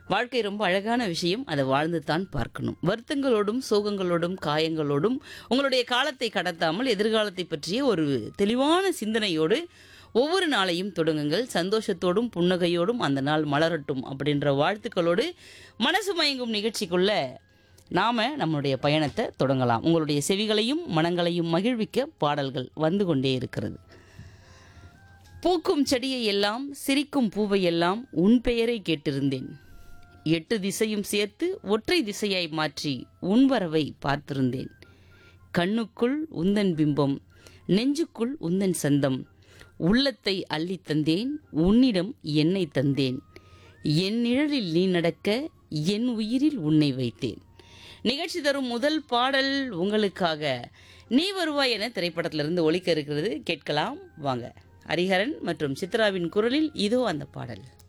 வாழ்க்கை ரொம்ப அழகான விஷயம். அதை வாழ்ந்து தான் பார்க்கணும். வருத்தங்களோடும், சோகங்களோடும், காயங்களோடும் உங்களுடைய காலத்தை கடத்தாமல் எதிர்காலத்தை பற்றிய ஒரு தெளிவான சிந்தனையோடு ஒவ்வொரு நாளையும் தொடங்குங்கள். சந்தோஷத்தோடும் புன்னகையோடும் அந்த நாள் மலரட்டும் அப்படின்ற வாழ்த்துக்களோடு மனசு மயங்கும் நிகழ்ச்சிக்குள்ள நாம நம்மளுடைய பயணத்தை தொடங்கலாம். உங்களுடைய செவிகளையும் மனங்களையும் மகிழ்விக்க பாடல்கள் வந்து கொண்டே இருக்கிறது. பூக்கும் செடியை எல்லாம் சிரிக்கும் பூவை எல்லாம் உன் பெயரை கேட்டிருந்தேன். 8 திசையும் சேர்த்து ஒற்றை திசையாய் மாற்றி உன் வரவை பார்த்திருந்தேன். கண்ணுக்குள் உந்தன் பிம்பம், நெஞ்சுக்குள் உந்தன் சந்தம், உள்ளத்தை அள்ளி தந்தேன், உன்னிடம் என்னை தந்தேன். என் நிழலில் நீ நடக்க, என் உயிரில் உன்னை வைத்தேன். நிகழ்ச்சி தரும் முதல் பாடல் உங்களுக்காக நீ வருவாய் என திரைப்படத்திலிருந்து ஒலிக்க இருக்கிறது. கேட்கலாம் வாங்க. ஹரிஹரன் மற்றும் சித்ராவின் குரலில் இதோ அந்த பாடல்.